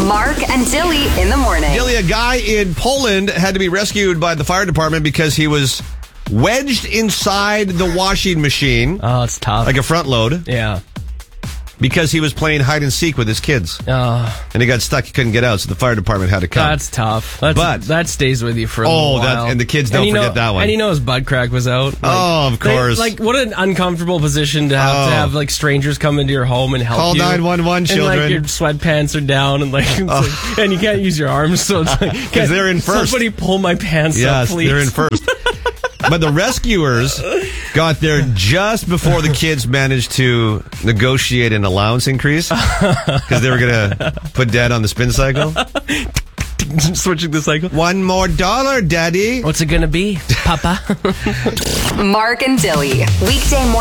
Mark and Dilly in the morning. Dilly, a guy in Poland had to be rescued by the fire department because he was wedged inside the washing machine. Oh, it's tough. Like a front load. Yeah. Because he was playing hide and seek with his kids. Oh. And he got stuck. He couldn't get out, so the fire department had to come. That's tough. That stays with you for a little while. And the kids don't forget that one. And his butt crack was out. Of course. What an uncomfortable position to have like strangers come into your home and help Call you. Call 911, children. And your sweatpants are down and and you can't use your arms, so it's like... Because they're in first. Somebody pull my pants up, please. Yes, they're in first. But the rescuers got there just before the kids managed to negotiate an allowance increase because they were going to put Dad on the spin cycle. Switching the cycle. $1 more, Daddy. What's it going to be, Papa? Mark and Dilly. Weekday morning.